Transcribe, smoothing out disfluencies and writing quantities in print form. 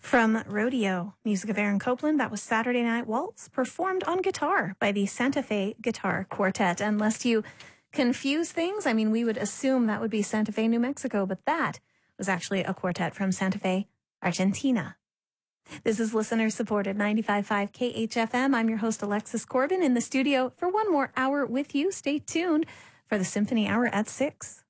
From Rodeo, music of Aaron Copland, that was Saturday Night Waltz, performed on guitar by the Santa Fe Guitar Quartet. And lest you confuse things, we would assume that would be Santa Fe, New Mexico, but that was actually a quartet from Santa Fe, Argentina. This is listener-supported 95.5 KHFM. I'm your host, Alexis Corbin, in the studio for one more hour with you. Stay tuned for the Symphony Hour at 6.